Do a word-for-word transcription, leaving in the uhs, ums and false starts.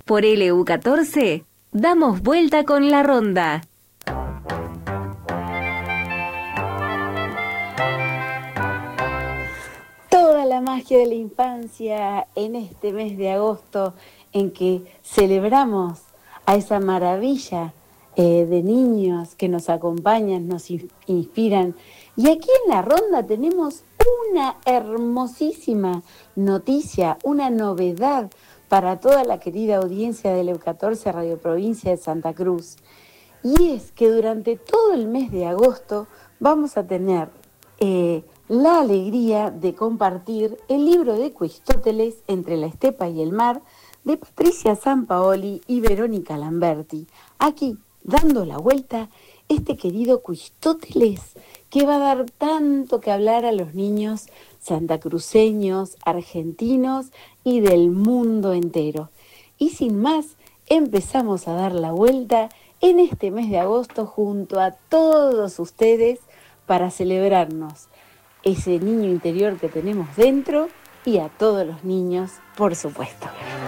Por L U catorce, damos vuelta con la ronda. Toda la magia de la infancia en este mes de agosto en que celebramos a esa maravilla eh, de niños que nos acompañan, nos in- inspiran. Y aquí en la ronda tenemos una hermosísima noticia, una novedad para toda la querida audiencia de L U catorce Radio Provincia de Santa Cruz. Y es que durante todo el mes de agosto vamos a tener eh, la alegría de compartir el libro de Cuistóteles, Entre la estepa y el mar, de Patricia Sampaoli y Verónica Lamberti. Aquí, dando la vuelta, este querido Cuistóteles que va a dar tanto que hablar a los niños santacruceños, argentinos y del mundo entero. Y sin más, empezamos a dar la vuelta en este mes de agosto junto a todos ustedes para celebrarnos ese niño interior que tenemos dentro y a todos los niños, por supuesto.